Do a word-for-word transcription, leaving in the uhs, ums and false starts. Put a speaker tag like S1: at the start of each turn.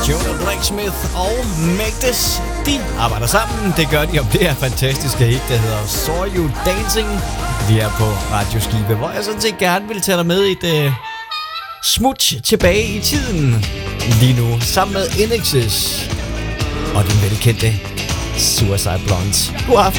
S1: Jonah Blacksmith og Magdes, de arbejder sammen. Det gør de om det her fantastiske hit, der hedder Saw You Dancing. Vi er på Radio Skive, hvor jeg sådan set gerne vil tage dig med et uh, smut tilbage i tiden. Lige nu sammen med Indexes og den velkendte Suicide Blondes. God aften.